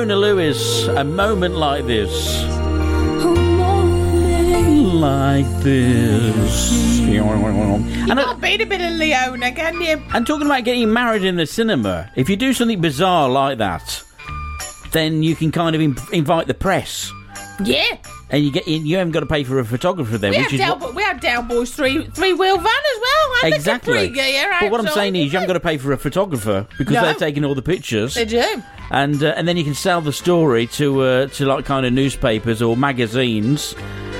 Leona Lewis, A Moment Like This. Like this. You can't beat a bit of Leona, can you? And talking about getting married in the cinema, if you do something bizarre like that, then you can kind of invite the press. Yeah. And you haven't got to pay for a photographer then. We had Down Boys three-wheel van as well. And exactly. But what I'm saying is you haven't got to pay for a photographer because they're taking all the pictures. They do. And then you can sell the story to like kind of newspapers or magazines.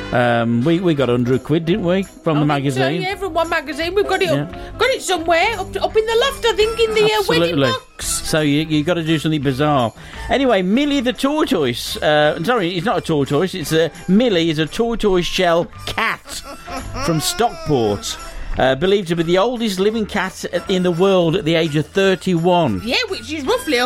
We got £100, didn't we, from the magazine? So, yeah, from one magazine. We've got it got it somewhere up in the loft, I think, in the wedding box. So you got to do something bizarre. Anyway, Millie the tortoise. Sorry, it's not a tortoise. It's Millie is a tortoise shell cat from Stockport. Believed to be the oldest living cat in the world at the age of 31. Yeah, which is roughly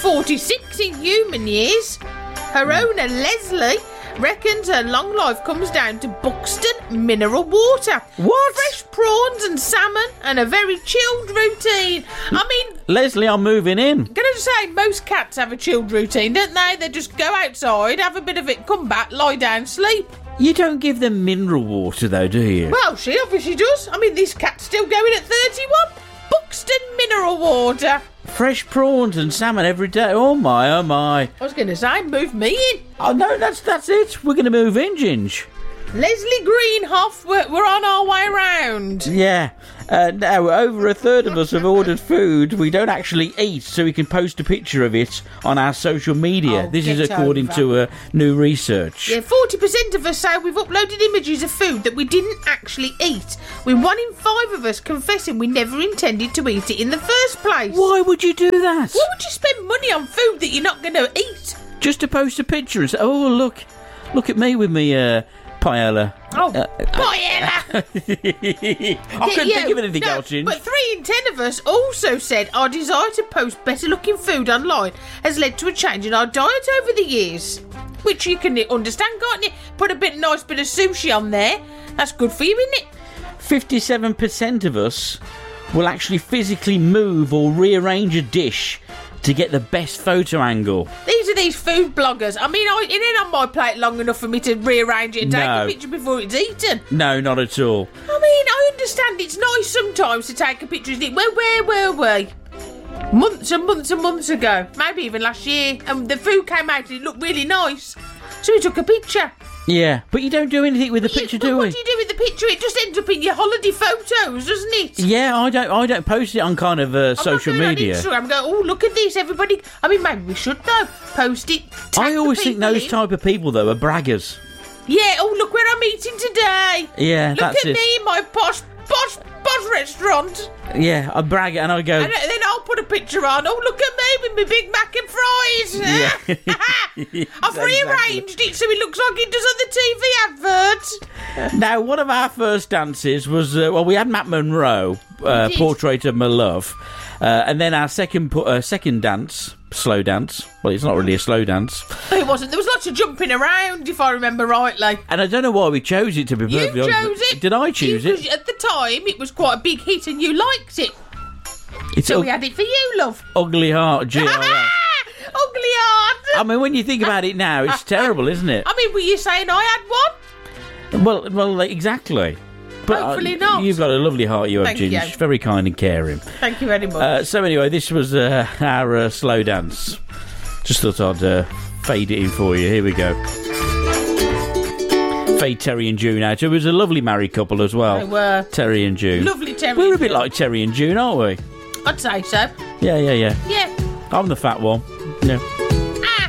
146 in human years. Her owner, Leslie, reckons her long life comes down to Buxton mineral water. What? Fresh prawns and salmon and a very chilled routine. I mean... Leslie, I'm moving in. Can I just say, most cats have a chilled routine, don't they? They just go outside, have a bit of it, come back, lie down, sleep. You don't give them mineral water, though, do you? Well, she obviously does. I mean, this cat's still going at 31. Buxton mineral water. Fresh prawns and salmon every day. Oh, my, oh, my. I was going to say, move me in. Oh, no, that's it. We're going to move in, Ginge. Leslie Greenhoff, we're on our way round. Yeah. Now, over a third of us have ordered food we don't actually eat, so we can post a picture of it on our social media. This is according to new research. Yeah, 40% of us say we've uploaded images of food that we didn't actually eat, with 1 in 5 of us confessing we never intended to eat it in the first place. Why would you do that? Why would you spend money on food that you're not going to eat? Just to post a picture and say, oh, look at me with me paella. Oh, paella! I couldn't think of anything else, Ginge. But 3 in 10 of us also said our desire to post better-looking food online has led to a change in our diet over the years. Which you can understand, can't you? Put a nice bit of sushi on there. That's good for you, isn't it? 57% of us will actually physically move or rearrange a dish to get the best photo angle. These are these food bloggers. I mean, it ain't on my plate long enough for me to rearrange it and take a picture before it's eaten. No, not at all. I mean, I understand it's nice sometimes to take a picture of it. Where were we? Months and months and months ago. Maybe even last year. And the food came out and it looked really nice. So we took a picture. Yeah, but you don't do anything with the picture, do we? What do you do with the picture? It just ends up in your holiday photos, doesn't it? Yeah, I don't post it on kind of social media. On Instagram, go, oh, look at this, everybody. I mean, maybe we should though. Post it. I always think those type of people though are braggers. Yeah. Oh, look where I'm eating today. Yeah, that's it. Look at me in my posh restaurant. Yeah, I brag and I go. And then I'll put a picture on. Oh, look at me with my Big Mac and fries. Yeah. I've rearranged it so it looks like it does on the TV advert. Now, one of our first dances was, we had Matt Monro, Portrait of My Love. And then our second dance, slow dance. Well, it's not really a slow dance. It wasn't. There was lots of jumping around, if I remember rightly. And I don't know why we chose it, to be perfectly honest. You chose it. Did I choose it? At the time, it was quite a big hit and you liked it. So we had it for you, love. Ugly Heart, G.I.R. Ugly Heart. I mean, when you think about it now, it's terrible, isn't it? I mean, were you saying I had one? Well, exactly. But hopefully not. You've got a lovely heart, you have, Ginge. Very kind and caring. Thank you very much. So anyway, this was our slow dance. Just thought I'd fade it in for you. Here we go. Fade Terry and June out. It was a lovely married couple as well. They were. Terry and June. Lovely Terry. We're a bit like Terry and June, aren't we? I'd say so. Yeah. Yeah. I'm the fat one. Yeah.